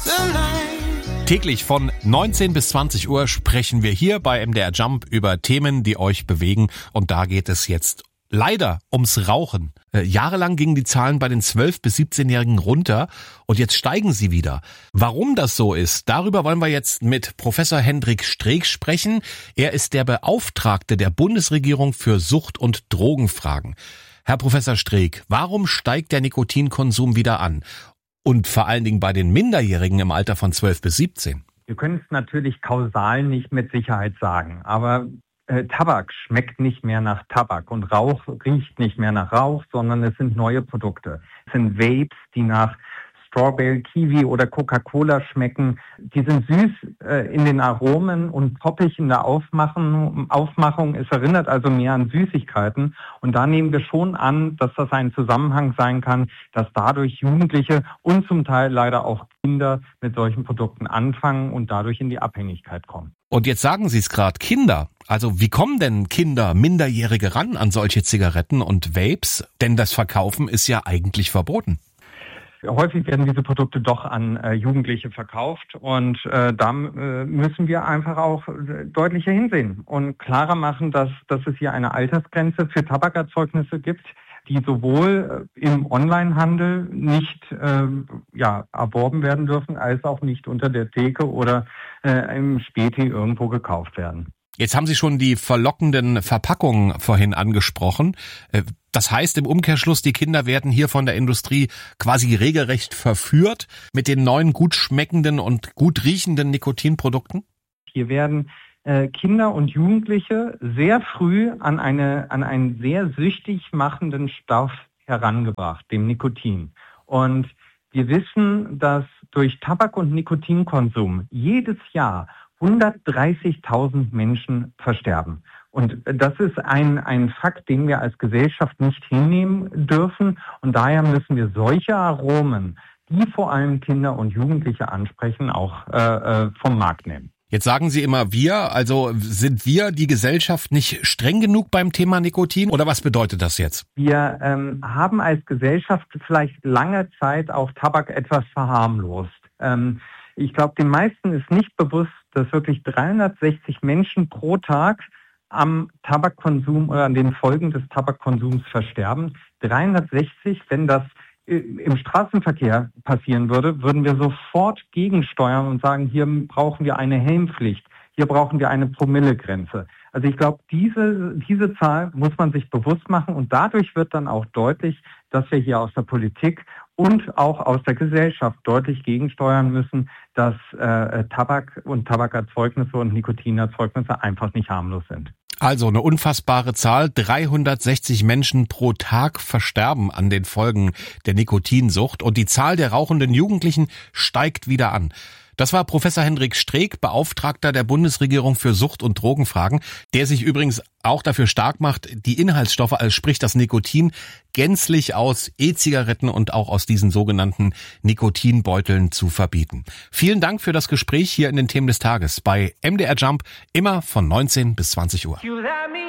Täglich von 19 bis 20 Uhr sprechen wir hier bei MDR Jump über Themen, die euch bewegen. Und da geht es jetzt leider ums Rauchen. Jahrelang gingen die Zahlen bei den 12- bis 17-Jährigen runter und jetzt steigen sie wieder. Warum das so ist, darüber wollen wir jetzt mit Professor Hendrik Streeck sprechen. Er ist der Beauftragte der Bundesregierung für Sucht- und Drogenfragen. Herr Professor Streeck, warum steigt der Nikotinkonsum wieder an? Und vor allen Dingen bei den Minderjährigen im Alter von 12 bis 17. Wir können es natürlich kausal nicht mit Sicherheit sagen, aber Tabak schmeckt nicht mehr nach Tabak und Rauch riecht nicht mehr nach Rauch, sondern es sind neue Produkte. Es sind Vapes, die nach Strawberry, Kiwi oder Coca-Cola schmecken. Die sind süß in den Aromen und poppig in der Aufmachung. Es erinnert also mehr an Süßigkeiten. Und da nehmen wir schon an, dass das ein Zusammenhang sein kann, dass dadurch Jugendliche und zum Teil leider auch Kinder mit solchen Produkten anfangen und dadurch in die Abhängigkeit kommen. Und jetzt sagen Sie es gerade, Kinder. Also wie kommen denn Kinder, Minderjährige ran an solche Zigaretten und Vapes? Denn das Verkaufen ist ja eigentlich verboten. Häufig werden diese Produkte doch an Jugendliche verkauft und da müssen wir einfach auch deutlicher hinsehen und klarer machen, dass es hier eine Altersgrenze für Tabakerzeugnisse gibt, die sowohl im Onlinehandel nicht erworben werden dürfen, als auch nicht unter der Theke oder im Späti irgendwo gekauft werden. Jetzt haben Sie schon die verlockenden Verpackungen vorhin angesprochen. Das heißt im Umkehrschluss, die Kinder werden hier von der Industrie quasi regelrecht verführt mit den neuen gut schmeckenden und gut riechenden Nikotinprodukten? Hier werden Kinder und Jugendliche sehr früh an einen sehr süchtig machenden Stoff herangebracht, dem Nikotin. Und wir wissen, dass durch Tabak- und Nikotinkonsum jedes Jahr 130.000 Menschen versterben. Und das ist ein Fakt, den wir als Gesellschaft nicht hinnehmen dürfen. Und daher müssen wir solche Aromen, die vor allem Kinder und Jugendliche ansprechen, auch vom Markt nehmen. Jetzt sagen Sie immer wir, also sind wir die Gesellschaft nicht streng genug beim Thema Nikotin oder was bedeutet das jetzt? Wir haben als Gesellschaft vielleicht lange Zeit auch Tabak etwas verharmlost. Ich glaube, den meisten ist nicht bewusst, dass wirklich 360 Menschen pro Tag am Tabakkonsum oder an den Folgen des Tabakkonsums versterben. 360, wenn das im Straßenverkehr passieren würde, würden wir sofort gegensteuern und sagen, hier brauchen wir eine Helmpflicht, hier brauchen wir eine Promillegrenze. Also ich glaube, diese Zahl muss man sich bewusst machen und dadurch wird dann auch deutlich, dass wir hier aus der Politik und auch aus der Gesellschaft deutlich gegensteuern müssen, dass Tabak und Tabakerzeugnisse und Nikotinerzeugnisse einfach nicht harmlos sind. Also eine unfassbare Zahl. 360 Menschen pro Tag versterben an den Folgen der Nikotinsucht und die Zahl der rauchenden Jugendlichen steigt wieder an. Das war Professor Hendrik Streeck, Beauftragter der Bundesregierung für Sucht- und Drogenfragen, der sich übrigens auch dafür stark macht, die Inhaltsstoffe, also sprich das Nikotin, gänzlich aus E-Zigaretten und auch aus diesen sogenannten Nikotinbeuteln zu verbieten. Vielen Dank für das Gespräch hier in den Themen des Tages bei MDR Jump, immer von 19 bis 20 Uhr.